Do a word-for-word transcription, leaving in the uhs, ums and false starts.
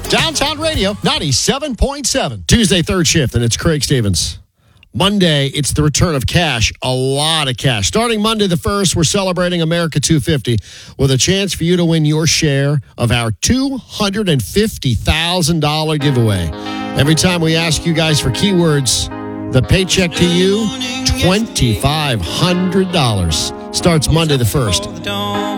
Downtown Radio, ninety-seven point seven. Tuesday, third shift, and it's Craig Stevens. Monday, it's the return of cash, a lot of cash. Starting Monday the first, we're celebrating America two fifty with a chance for you to win your share of our two hundred fifty thousand dollars giveaway. Every time we ask you guys for keywords, the paycheck to you, two thousand five hundred dollars. Starts Monday the first.